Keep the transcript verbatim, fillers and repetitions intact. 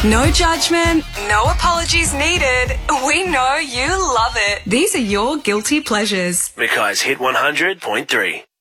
No judgment, no apologies needed. We know you love it. These are your guilty pleasures. Mackay's Hit one hundred point three.